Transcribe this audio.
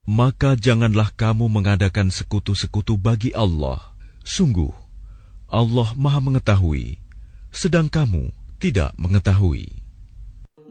Maka janganlah kamu mengadakan sekutu-sekutu bagi Allah. Sungguh, Allah Maha Mengetahui, sedang kamu tidak mengetahui.